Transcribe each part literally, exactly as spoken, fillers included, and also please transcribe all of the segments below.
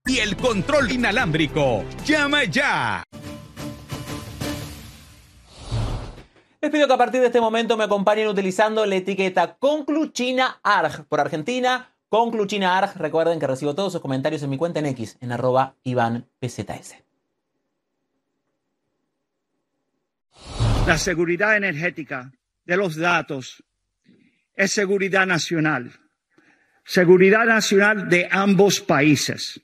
y el control inalámbrico. ¡Llama ya! Les pido que a partir de este momento me acompañen utilizando la etiqueta ConcluChinaArg por Argentina. ConcluChinaArg. Recuerden que recibo todos sus comentarios en mi cuenta en X, en arroba IvánPZS. La seguridad energética de los datos es seguridad nacional. Seguridad nacional de ambos países.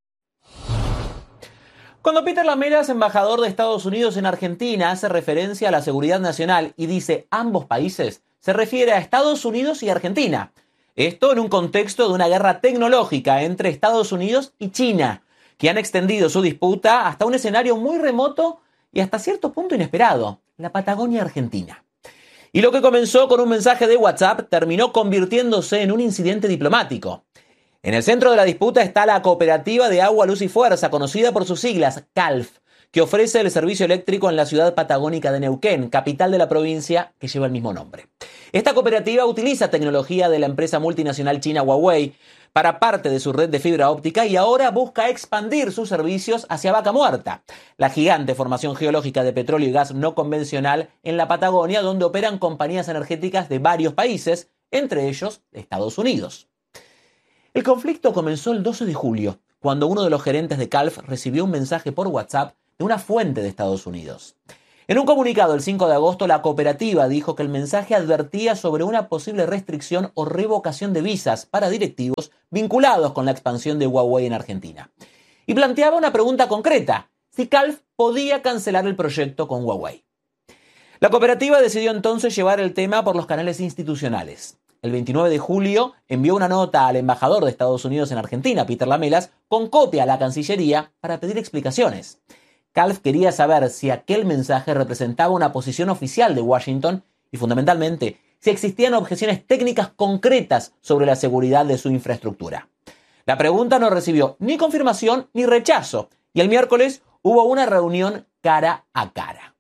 Cuando Peter Lamelas, embajador de Estados Unidos en Argentina, hace referencia a la seguridad nacional y dice ambos países, se refiere a Estados Unidos y Argentina. Esto en un contexto de una guerra tecnológica entre Estados Unidos y China, que han extendido su disputa hasta un escenario muy remoto y hasta cierto punto inesperado, la Patagonia Argentina. Y lo que comenzó con un mensaje de WhatsApp terminó convirtiéndose en un incidente diplomático. En el centro de la disputa está la Cooperativa de Agua, Luz y Fuerza, conocida por sus siglas CALF, que ofrece el servicio eléctrico en la ciudad patagónica de Neuquén, capital de la provincia que lleva el mismo nombre. Esta cooperativa utiliza tecnología de la empresa multinacional china Huawei para parte de su red de fibra óptica y ahora busca expandir sus servicios hacia Vaca Muerta, la gigante formación geológica de petróleo y gas no convencional en la Patagonia, donde operan compañías energéticas de varios países, entre ellos Estados Unidos. El conflicto comenzó el doce de julio, cuando uno de los gerentes de CALF recibió un mensaje por WhatsApp de una fuente de Estados Unidos. En un comunicado el cinco de agosto, la cooperativa dijo que el mensaje advertía sobre una posible restricción o revocación de visas para directivos vinculados con la expansión de Huawei en Argentina. Y planteaba una pregunta concreta: si CALF podía cancelar el proyecto con Huawei. La cooperativa decidió entonces llevar el tema por los canales institucionales. El veintinueve de julio envió una nota al embajador de Estados Unidos en Argentina, Peter Lamelas, con copia a la Cancillería para pedir explicaciones. CALF quería saber si aquel mensaje representaba una posición oficial de Washington y, fundamentalmente, si existían objeciones técnicas concretas sobre la seguridad de su infraestructura. La pregunta no recibió ni confirmación ni rechazo, y el miércoles hubo una reunión cara a cara.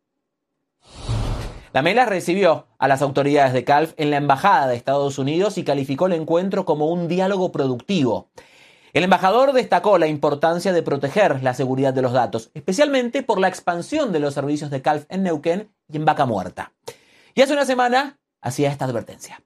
Lamelas recibió a las autoridades de CALF en la Embajada de Estados Unidos y calificó el encuentro como un diálogo productivo. El embajador destacó la importancia de proteger la seguridad de los datos, especialmente por la expansión de los servicios de CALF en Neuquén y en Vaca Muerta. Y hace una semana hacía esta advertencia.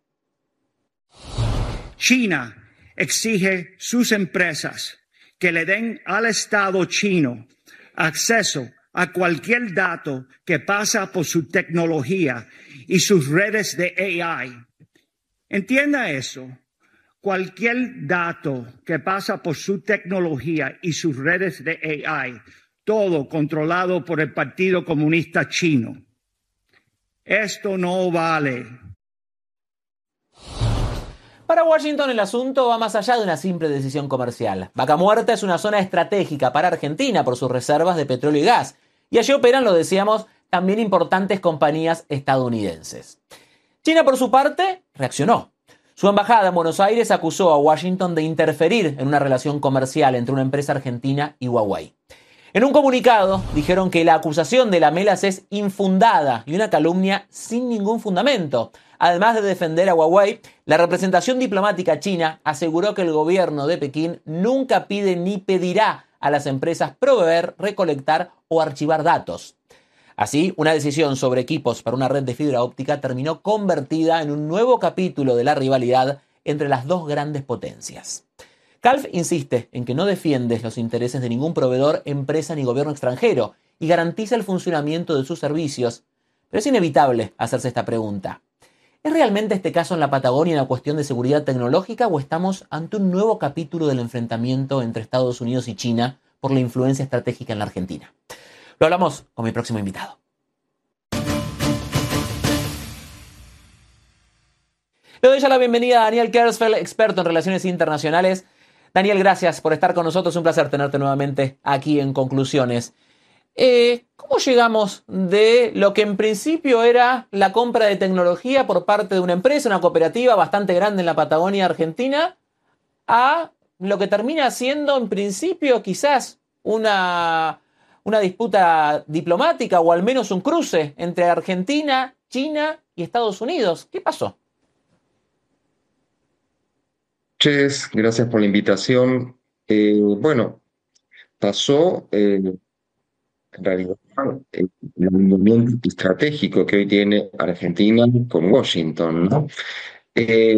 China exige sus empresas que le den al Estado chino acceso a cualquier dato que pasa por su tecnología y sus redes de A I. Entienda eso. Cualquier dato que pasa por su tecnología y sus redes de A I, todo controlado por el Partido Comunista Chino. Esto no vale. Para Washington el asunto va más allá de una simple decisión comercial. Vaca Muerta es una zona estratégica para Argentina por sus reservas de petróleo y gas. Y allí operan, lo decíamos, también importantes compañías estadounidenses. China, por su parte, reaccionó. Su embajada en Buenos Aires acusó a Washington de interferir en una relación comercial entre una empresa argentina y Huawei. En un comunicado dijeron que la acusación de Lamelas es infundada y una calumnia sin ningún fundamento. Además de defender a Huawei, la representación diplomática china aseguró que el gobierno de Pekín nunca pide ni pedirá a las empresas proveer, recolectar o archivar datos. Así, una decisión sobre equipos para una red de fibra óptica terminó convertida en un nuevo capítulo de la rivalidad entre las dos grandes potencias. CALF insiste en que no defiende los intereses de ningún proveedor, empresa ni gobierno extranjero y garantiza el funcionamiento de sus servicios, pero es inevitable hacerse esta pregunta. ¿Es realmente este caso en la Patagonia una cuestión de seguridad tecnológica o estamos ante un nuevo capítulo del enfrentamiento entre Estados Unidos y China por la influencia estratégica en la Argentina? Lo hablamos con mi próximo invitado. Le doy ya la bienvenida a Daniel Kersfeld, experto en relaciones internacionales. Daniel, gracias por estar con nosotros. Un placer tenerte nuevamente aquí en Conclusiones. Eh, ¿Cómo llegamos de lo que en principio era la compra de tecnología por parte de una empresa, una cooperativa bastante grande en la Patagonia Argentina, a lo que termina siendo en principio quizás una, una disputa diplomática o al menos un cruce entre Argentina, China y Estados Unidos? ¿Qué pasó? Ches, gracias por la invitación. Eh, bueno, pasó eh, en realidad el el alineamiento estratégico que hoy tiene Argentina con Washington, ¿no? Eh,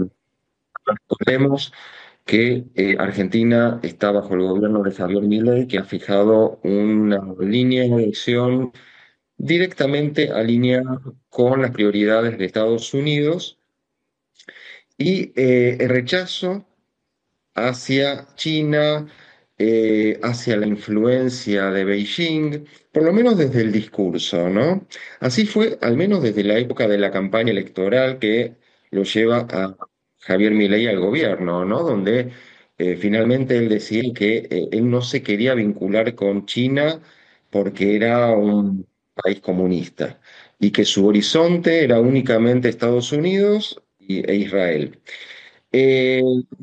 Recordemos que eh, Argentina está bajo el gobierno de Javier Milei, que ha fijado una línea de acción directamente alineada con las prioridades de Estados Unidos y eh, el rechazo hacia China, eh, hacia la influencia de Beijing, por lo menos desde el discurso, ¿no? Así fue, al menos desde la época de la campaña electoral que lo lleva a Javier Milei al gobierno, ¿no? Donde eh, finalmente él decía que eh, él no se quería vincular con China porque era un país comunista y que su horizonte era únicamente Estados Unidos y- e Israel. Eh,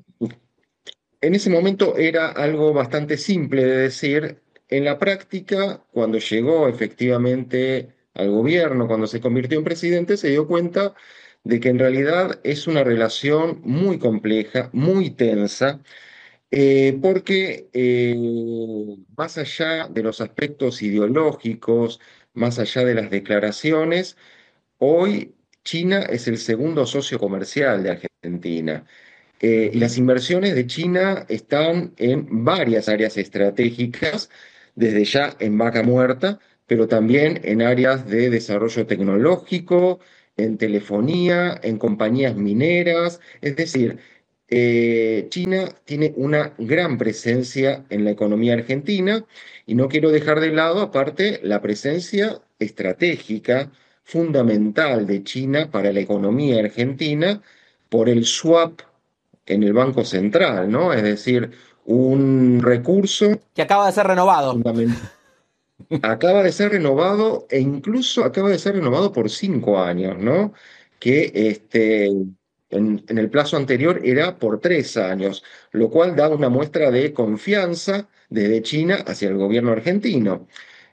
en ese momento era algo bastante simple de decir. En la práctica, cuando llegó efectivamente al gobierno, cuando se convirtió en presidente, se dio cuenta de que en realidad es una relación muy compleja, muy tensa, eh, porque eh, más allá de los aspectos ideológicos, más allá de las declaraciones, hoy China es el segundo socio comercial de Argentina. Eh, y Ujú. las inversiones de China están en varias áreas estratégicas, desde ya en vaca muerta, pero también en áreas de desarrollo tecnológico, en telefonía, en compañías mineras. Es decir, eh, China tiene una gran presencia en la economía argentina y no quiero dejar de lado, aparte, la presencia estratégica fundamental de China para la economía argentina por el swap en el Banco Central, ¿no? Es decir, un recurso Que acaba de ser renovado. fundamental. Acaba de ser renovado e incluso acaba de ser renovado por cinco años, ¿no? Que este, en, en el plazo anterior era por tres años, lo cual da una muestra de confianza desde China hacia el gobierno argentino.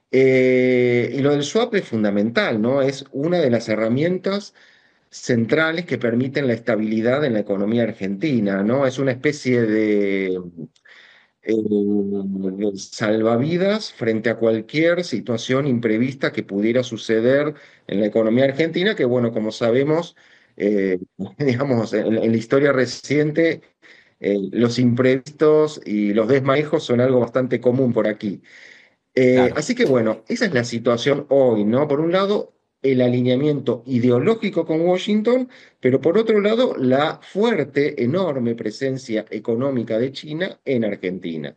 Eh, y lo del swap es fundamental, ¿no? Es una de las herramientas centrales que permiten la estabilidad en la economía argentina, ¿no? Es una especie de, eh, de salvavidas frente a cualquier situación imprevista que pudiera suceder en la economía argentina, que bueno, como sabemos, eh, digamos, en, en la historia reciente, eh, los imprevistos y los desmanejos son algo bastante común por aquí. Eh, Claro. así que bueno, esa es la situación hoy, ¿no? Por un lado, el alineamiento ideológico con Washington, pero por otro lado, la fuerte, enorme presencia económica de China en Argentina.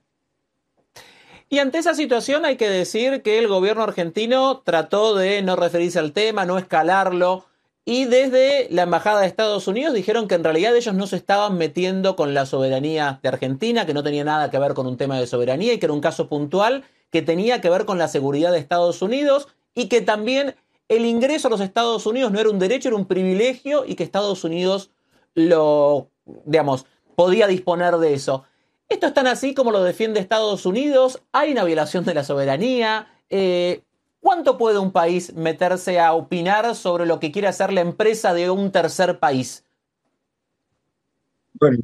Y ante esa situación hay que decir que el gobierno argentino trató de no referirse al tema, no escalarlo, y desde la Embajada de Estados Unidos dijeron que en realidad ellos no se estaban metiendo con la soberanía de Argentina, que no tenía nada que ver con un tema de soberanía y que era un caso puntual que tenía que ver con la seguridad de Estados Unidos y que también el ingreso a los Estados Unidos no era un derecho, era un privilegio y que Estados Unidos lo, digamos, podía disponer de eso. Esto es tan así como lo defiende Estados Unidos. Hay una violación de la soberanía. Eh, ¿Cuánto puede un país meterse a opinar sobre lo que quiere hacer la empresa de un tercer país? Bueno,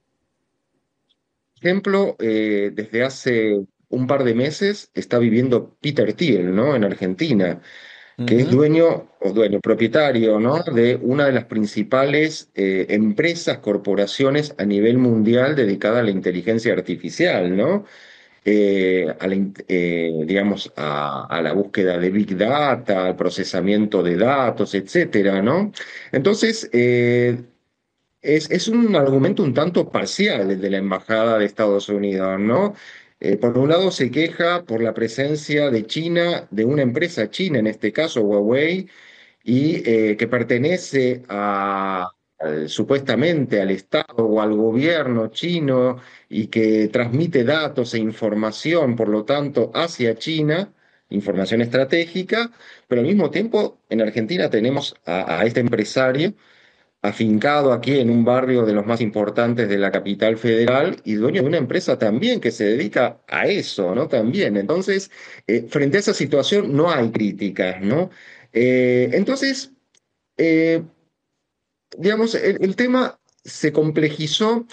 por ejemplo, eh, desde hace un par de meses está viviendo Peter Thiel, ¿no? En Argentina, que es Ujú. dueño o dueño propietario, ¿no? De una de las principales eh, empresas, corporaciones a nivel mundial dedicada a la inteligencia artificial, ¿no? Eh, a la, in- eh, digamos, a, a la búsqueda de Big Data, al procesamiento de datos, etcétera, ¿no? Entonces, eh, es, es un argumento un tanto parcial el de la Embajada de Estados Unidos, ¿no? Eh, por un lado se queja por la presencia de China, de una empresa china, en este caso Huawei, y eh, que pertenece a, al- supuestamente al Estado o al gobierno chino y que transmite datos e información, por lo tanto, hacia China, información estratégica, pero al mismo tiempo en Argentina tenemos a, a este empresario afincado aquí en un barrio de los más importantes de la capital federal y dueño de una empresa también que se dedica a eso, ¿no? También. Entonces, eh, frente a esa situación no hay críticas, ¿no? Eh, entonces, eh, digamos, el, el tema se complejizó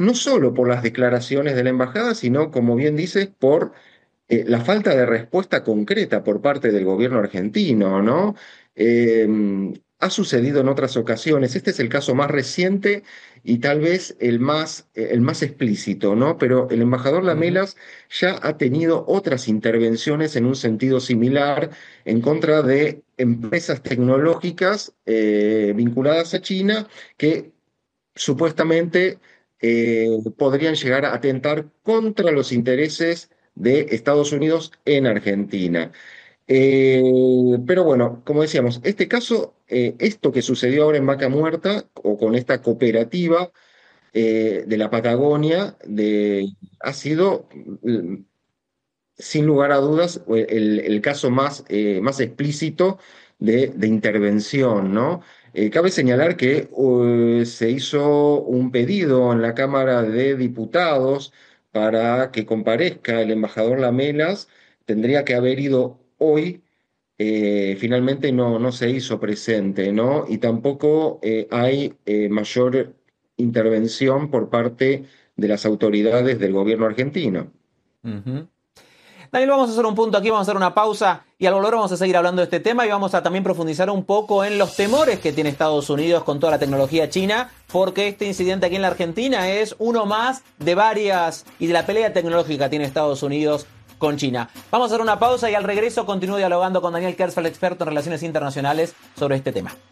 no solo por las declaraciones de la embajada, sino, como bien dices, por eh, la falta de respuesta concreta por parte del gobierno argentino, ¿no? Eh, ha sucedido en otras ocasiones. Este es el caso más reciente y tal vez el más, eh, el más explícito, ¿no? Pero el embajador Lamelas ya ha tenido otras intervenciones en un sentido similar en contra de empresas tecnológicas eh, vinculadas a China que supuestamente eh, podrían llegar a atentar contra los intereses de Estados Unidos en Argentina. Eh, pero bueno, como decíamos, este caso, eh, esto que sucedió ahora en Vaca Muerta, o con esta cooperativa eh, de la Patagonia, de, ha sido, mm, sin lugar a dudas, el, el caso más, eh, más explícito de, de intervención, ¿no? Eh, cabe señalar que uh, se hizo un pedido en la Cámara de Diputados para que comparezca el embajador Lamelas. Tendría que haber ido hoy, eh, finalmente no, no se hizo presente, ¿no? Y tampoco eh, hay eh, mayor intervención por parte de las autoridades del gobierno argentino. Uh-huh. Daniel, vamos a hacer un punto aquí, vamos a hacer una pausa y al volver vamos a seguir hablando de este tema y vamos a también profundizar un poco en los temores que tiene Estados Unidos con toda la tecnología china, porque este incidente aquí en la Argentina es uno más de varias y de la pelea tecnológica que tiene Estados Unidos con China. Vamos a hacer una pausa y al regreso continúo dialogando con Daniel Kersfeld, experto en relaciones internacionales, sobre este tema.